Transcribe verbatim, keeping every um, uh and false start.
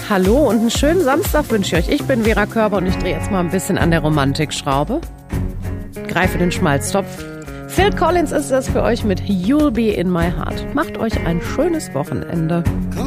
Hallo und einen schönen Samstag wünsche ich euch. Ich bin Vera Körber und ich drehe jetzt mal ein bisschen an der Romantikschraube. Greife den Schmalztopf. Phil Collins ist das für euch mit You'll Be In My Heart. Macht euch ein schönes Wochenende.